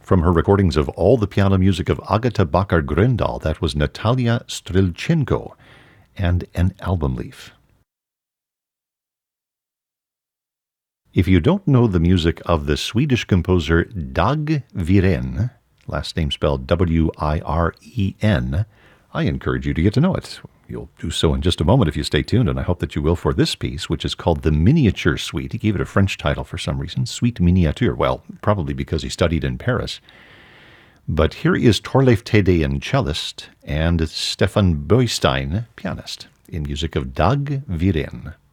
From her recordings of all the piano music of Agata Bakar-Gröndal, that was Natalia Strilchenko and An Album Leaf. If you don't know the music of the Swedish composer Dag Wirén, last name spelled W-I-R-E-N, I encourage you to get to know it. You'll do so in just a moment if you stay tuned, and I hope that you will for this piece, which is called the Miniature Suite. He gave it a French title for some reason, Suite Miniature. Well, probably because he studied in Paris. But here is Torleif Tedean, cellist, and Stefan Boystein, pianist, in music of Dag Wirén.